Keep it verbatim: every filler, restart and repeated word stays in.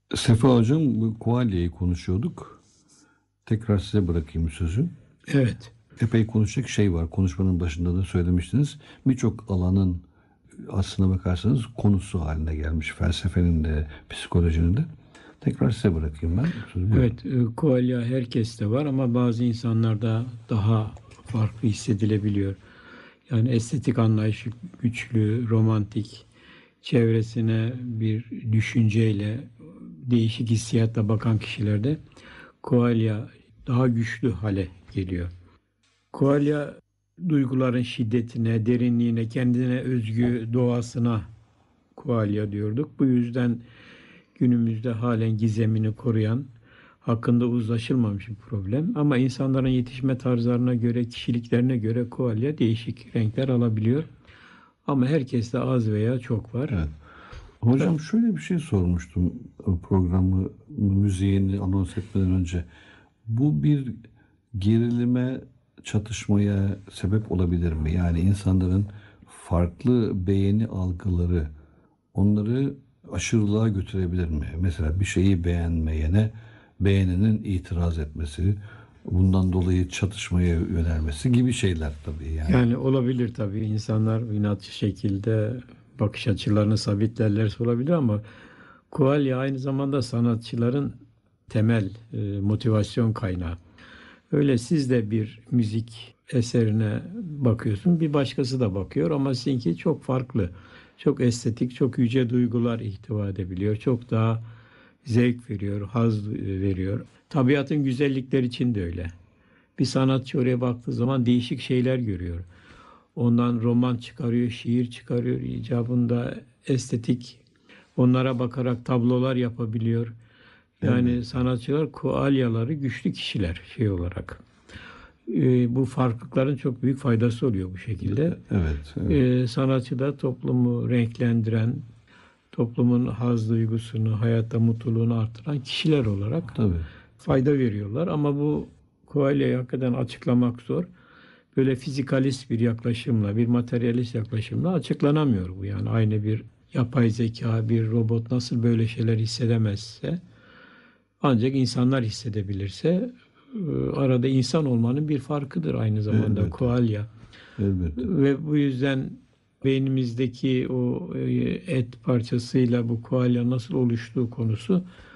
Sefa Hocam, bu Koalya'yı konuşuyorduk. Tekrar size bırakayım sözü. Evet, Epey konuşacak şey var. Konuşmanın başında da söylemiştiniz. Birçok alanın aslına bakarsanız konusu haline gelmiş. Felsefenin de, psikolojinin de. Tekrar size bırakayım ben. Sözü buyurun. evet. e, Koalya herkeste var ama bazı insanlarda daha farklı hissedilebiliyor. Yani estetik anlayışı güçlü, romantik, çevresine bir düşünceyle, değişik hissiyatla bakan kişilerde koalya daha güçlü hale geliyor. Koalya duyguların şiddetine, derinliğine, kendine özgü doğasına koalya diyorduk. Bu yüzden günümüzde halen gizemini koruyan, hakkında uzlaşılmamış bir problem. Ama insanların yetişme tarzlarına göre, kişiliklerine göre koalya değişik renkler alabiliyor. Ama herkeste az veya çok var. Evet. Hocam şöyle bir şey sormuştum programı müziğini anons etmeden önce. Bu bir gerilime, çatışmaya sebep olabilir mi? Yani insanların farklı beğeni algıları onları aşırılığa götürebilir mi? Mesela bir şeyi beğenmeyene beğenenin itiraz etmesi, bundan dolayı çatışmaya yönelmesi gibi şeyler tabii yani. Yani olabilir tabii, insanlar inatçı şekilde bakış açılarını sabitlerlerse olabilir ama koalya aynı zamanda sanatçıların temel e, motivasyon kaynağı. Öyle siz de bir müzik eserine bakıyorsun, bir başkası da bakıyor ama sizinki çok farklı. Çok estetik, çok yüce duygular ihtiva edebiliyor. Çok daha zevk veriyor, haz veriyor. Tabiatın güzellikleri için de öyle. Bir sanatçı oraya baktığı zaman değişik şeyler görüyor. Ondan roman çıkarıyor, şiir çıkarıyor, icabında estetik, onlara bakarak tablolar yapabiliyor. Yani Elbette. sanatçılar koalyaları güçlü kişiler şey olarak. Ee, bu farklılıkların çok büyük faydası oluyor bu şekilde. Evet, evet. Ee, sanatçı da toplumu renklendiren, toplumun haz duygusunu, hayatta mutluluğunu artıran kişiler olarak Tabii. fayda veriyorlar. Ama bu koalyayı hakikaten açıklamak zor. Böyle fizikalist bir yaklaşımla, bir materyalist yaklaşımla açıklanamıyor bu. Yani aynı bir yapay zeka, bir robot nasıl böyle şeyler hissedemezse, ancak insanlar hissedebilirse, e, arada insan olmanın bir farkıdır aynı zamanda Elbette. koalya. Elbette. Ve bu yüzden beynimizdeki o e, et parçasıyla bu koalya nasıl oluştuğu konusu